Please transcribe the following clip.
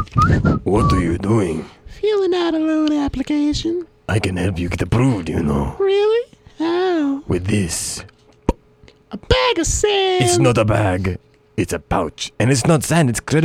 What are you doing? Filling out a loan application. I can help you get approved, you know. Really? How? With this. A bag of sand. It's not a bag. It's a pouch. And it's not sand, it's credit